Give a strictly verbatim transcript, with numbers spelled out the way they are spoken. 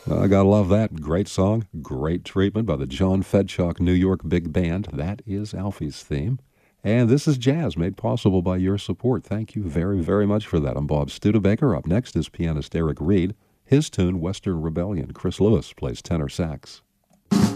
I gotta love that. Great song, great treatment by the John Fedchalk New York Big Band. That is Alfie's theme. And this is jazz made possible by your support. Thank you very, very much for that. I'm Bob Studebaker. Up next is pianist Eric Reed. His tune, Western Rebellion. Chris Lewis plays tenor sax.